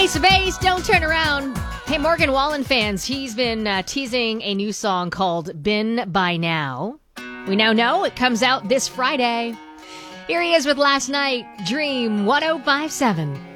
Ace of Base, Don't Turn Around. Hey, Morgan Wallen fans, he's been teasing a new song called Been By Now. We now know it comes out this Friday. Here he is with Last Night, Dream 1057.